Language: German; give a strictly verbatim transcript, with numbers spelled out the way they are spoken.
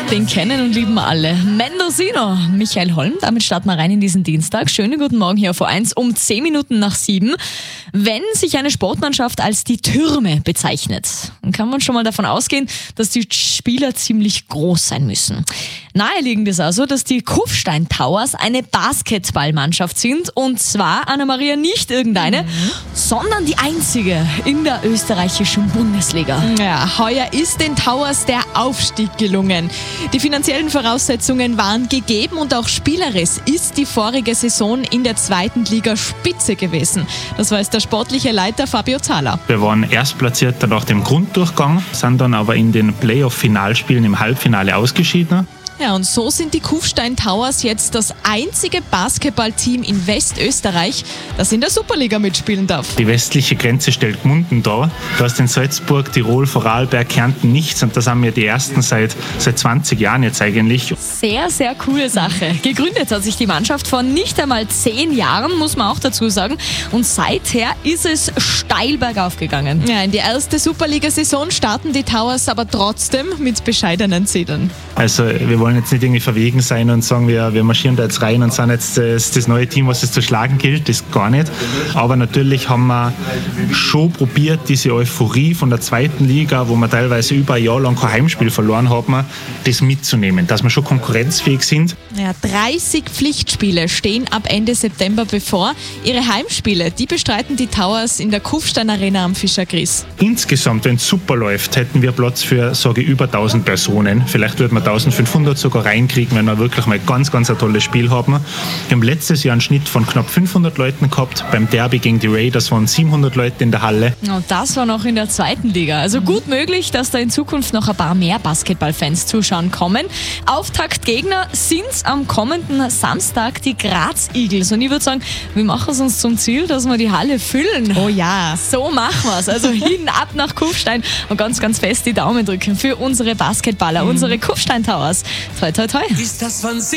Den kennen und lieben alle. Mendocino, Michael Holm. Damit starten wir rein in diesen Dienstag. Schönen guten Morgen hier auf O eins um zehn Minuten nach sieben. Wenn sich eine Sportmannschaft als die Türme bezeichnet, dann kann man schon mal davon ausgehen, dass die Spieler ziemlich groß sein müssen. Naheliegend ist also, dass die Kufstein Towers eine Basketballmannschaft sind. Und zwar, Anna-Maria, nicht irgendeine, mhm. sondern die einzige in der österreichischen Bundesliga. Ja, heuer ist den Towers der Aufstieg gelungen. Die finanziellen Voraussetzungen waren gegeben und auch spielerisch ist die vorige Saison in der zweiten Liga spitze gewesen. Das weiß der sportliche Leiter Fabio Zahler. Wir waren Erstplatzierter nach dem Grunddurchgang, sind dann aber in den Playoff-Finalspielen im Halbfinale ausgeschieden. Ja, und so sind die Kufstein Towers jetzt das einzige Basketballteam in Westösterreich, das in der Superliga mitspielen darf. Die westliche Grenze stellt Gmunden dar. Du hast in Salzburg, Tirol, Vorarlberg, Kärnten nichts und das haben wir die ersten seit, seit zwanzig Jahren jetzt eigentlich. Sehr, sehr coole Sache. Gegründet hat sich die Mannschaft vor nicht einmal zehn Jahren, muss man auch dazu sagen. Und seither ist es steil bergauf gegangen. Ja, in die erste Superliga-Saison starten die Towers aber trotzdem mit bescheidenen Zielen. Also wir wollen jetzt nicht irgendwie verwegen sein und sagen, wir, wir marschieren da jetzt rein und sind jetzt das, das neue Team, was es zu schlagen gilt, das gar nicht. Aber natürlich haben wir schon probiert, diese Euphorie von der zweiten Liga, wo wir teilweise über ein Jahr lang kein Heimspiel verloren haben, das mitzunehmen, dass wir schon konkurrenzfähig sind. Ja, dreißig Pflichtspiele stehen ab Ende September bevor. Ihre Heimspiele, die bestreiten die Towers in der Kufstein Arena am Fischergries. Insgesamt, wenn es super läuft, hätten wir Platz für, sage ich, über tausend Personen. Vielleicht würden wir eintausendfünfhundert sogar reinkriegen, wenn wir wirklich mal ganz, ganz ein tolles Spiel haben. Wir haben letztes Jahr einen Schnitt von knapp fünfhundert Leuten gehabt. Beim Derby gegen die Raiders waren siebenhundert Leute in der Halle. Und das war noch in der zweiten Liga. Also gut möglich, dass da in Zukunft noch ein paar mehr Basketballfans zuschauen kommen. Auftaktgegner sind am kommenden Samstag die Graz Eagles. Und ich würde sagen, wir machen es uns zum Ziel, dass wir die Halle füllen. Oh ja. So machen wir es. Also hin, ab nach Kufstein und ganz, ganz fest die Daumen drücken für unsere Basketballer, mhm. unsere Kufstein Towers. Toi, toi, toi. Ist das von